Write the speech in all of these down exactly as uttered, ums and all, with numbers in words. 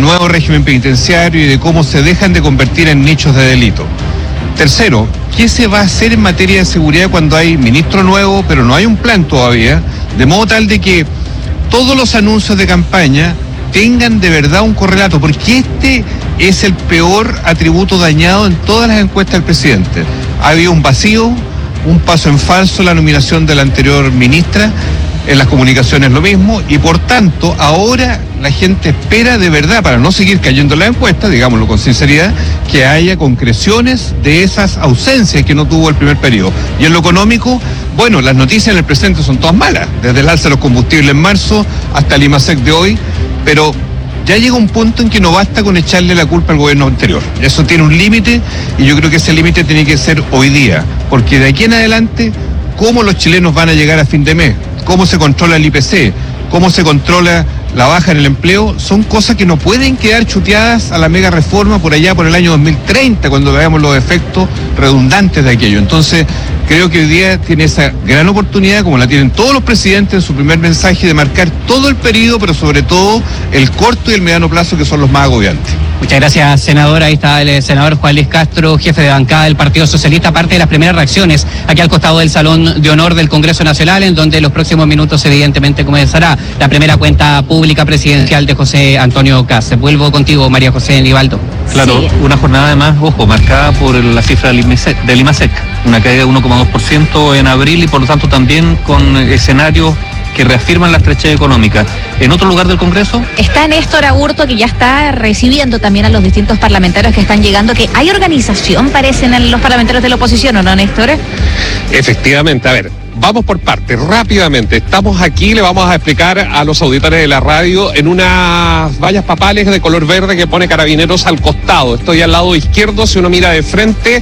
nuevo régimen penitenciario y de cómo se dejan de convertir en nichos de delito. Tercero, ¿qué se va a hacer en materia de seguridad cuando hay ministro nuevo, pero no hay un plan todavía? De modo tal de que todos los anuncios de campaña tengan de verdad un correlato, porque este es el peor atributo dañado en todas las encuestas del presidente. Ha habido un vacío, un paso en falso, la nominación de la anterior ministra, en las comunicaciones lo mismo, y por tanto ahora la gente espera de verdad, para no seguir cayendo en la encuesta, digámoslo con sinceridad, que haya concreciones de esas ausencias que no tuvo el primer periodo. Y en lo económico, bueno, las noticias en el presente son todas malas, desde el alza de los combustibles en marzo hasta el IMASEC de hoy, pero ya llega un punto en que no basta con echarle la culpa al gobierno anterior. Eso tiene un límite, y yo creo que ese límite tiene que ser hoy día, porque de aquí en adelante, ¿cómo los chilenos van a llegar a fin de mes? ¿Cómo se controla el I P C? ¿Cómo se controla la baja en el empleo? Son cosas que no pueden quedar chuteadas a la mega reforma por allá por el año dos mil treinta, cuando veamos los efectos redundantes de aquello. Entonces, creo que hoy día tiene esa gran oportunidad, como la tienen todos los presidentes en su primer mensaje, de marcar todo el periodo, pero sobre todo el corto y el mediano plazo, que son los más agobiantes. Muchas gracias, senador. Ahí está el senador Juan Luis Castro, jefe de bancada del Partido Socialista, parte de las primeras reacciones aquí al costado del Salón de Honor del Congreso Nacional, en donde en los próximos minutos evidentemente comenzará la primera cuenta pública presidencial de José Antonio Kast. Vuelvo contigo, María José Nivaldo. Claro, sí. Una jornada además, ojo, marcada por la cifra del IMASEC, del IMASEC, una caída de uno coma dos por ciento en abril, y por lo tanto también con escenarios que reafirman la estrechez económica. ¿En otro lugar del Congreso? Está Néstor Aburto, que ya está recibiendo también a los distintos parlamentarios que están llegando, que hay organización, parecen, en los parlamentarios de la oposición, ¿o no, Néstor? Efectivamente, a ver, vamos por partes, rápidamente. Estamos aquí, le vamos a explicar a los auditores de la radio en unas vallas papales de color verde que pone Carabineros al costado. Estoy al lado izquierdo, si uno mira de frente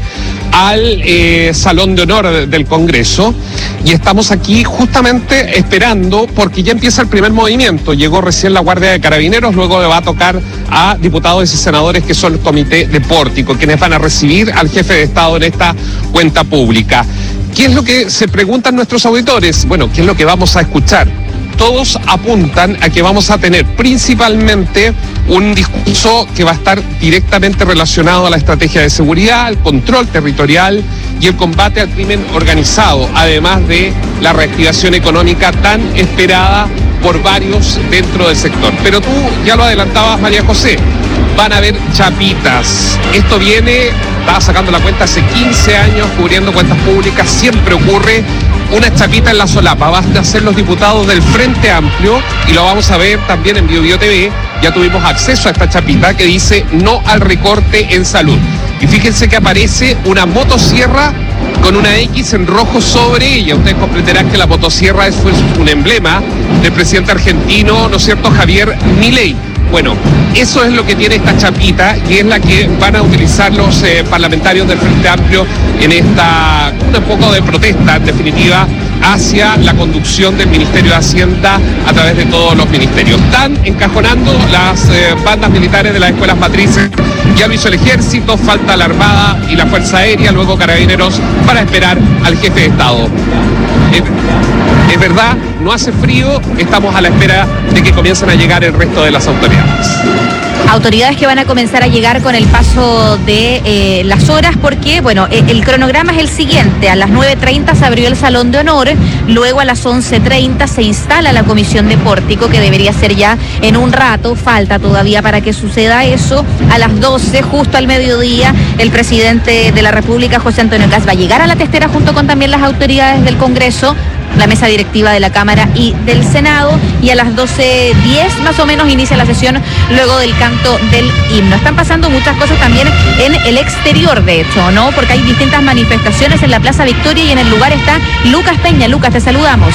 al eh, Salón de Honor del Congreso, y estamos aquí justamente esperando, porque ya empieza el primer movimiento. Llegó recién la Guardia de Carabineros, luego le va a tocar a diputados y senadores que son el Comité de Pórtico, quienes van a recibir al jefe de Estado en esta cuenta pública. ¿Qué es lo que se preguntan nuestros auditores? Bueno, ¿qué es lo que vamos a escuchar? Todos apuntan a que vamos a tener principalmente un discurso que va a estar directamente relacionado a la estrategia de seguridad, al control territorial y el combate al crimen organizado, además de la reactivación económica tan esperada por varios dentro del sector. Pero tú ya lo adelantabas, María José, van a haber chapitas. Esto viene, estaba sacando la cuenta hace quince años cubriendo cuentas públicas, siempre ocurre una chapita en la solapa. Van a ser los diputados del Frente Amplio, y lo vamos a ver también en Bio Bio T V. Ya tuvimos acceso a esta chapita que dice no al recorte en salud. Y fíjense que aparece una motosierra con una X en rojo sobre ella. Ustedes comprenderán que la motosierra es un emblema del presidente argentino, ¿no es cierto?, Javier Milei. Bueno, eso es lo que tiene esta chapita, y es la que van a utilizar los eh, parlamentarios del Frente Amplio en esta, un poco de protesta, en definitiva, hacia la conducción del Ministerio de Hacienda a través de todos los ministerios. Están encajonando las eh, bandas militares de las escuelas matrices. Ya lo hizo el Ejército, falta la Armada y la Fuerza Aérea, luego Carabineros, para esperar al jefe de Estado. Es, es verdad, no hace frío, estamos a la espera de que comiencen a llegar el resto de las autoridades. Autoridades que van a comenzar a llegar con el paso de eh, las horas, porque, bueno, el, el cronograma es el siguiente. A las nueve treinta se abrió el Salón de Honor, luego a las once treinta se instala la Comisión de Pórtico, que debería ser ya en un rato, falta todavía para que suceda eso. A las doce, justo al mediodía, el presidente de la República, José Antonio Kast, va a llegar a la testera junto con también las autoridades del Congreso, la mesa directiva de la Cámara y del Senado, y a las doce diez más o menos inicia la sesión luego del canto del himno. Están pasando muchas cosas también en el exterior, de hecho, ¿no? Porque hay distintas manifestaciones en la Plaza Victoria, y en el lugar está Lucas Peña. Lucas, te saludamos.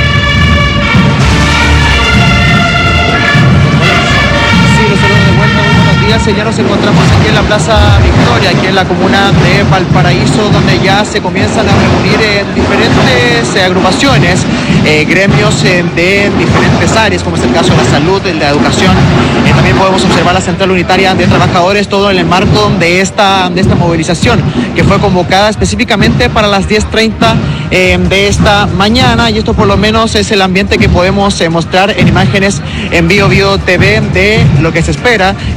Ya nos encontramos aquí en la Plaza Victoria, aquí en la comuna de Valparaíso, donde ya se comienzan a reunir en diferentes eh, agrupaciones, eh, gremios eh, de diferentes áreas, como es el caso de la salud, de la educación. Eh, también podemos observar la Central Unitaria de Trabajadores, todo en el marco de esta, de esta movilización, que fue convocada específicamente para las diez treinta eh, de esta mañana, y esto por lo menos es el ambiente que podemos eh, mostrar en imágenes en Bio Bio T V de lo que se espera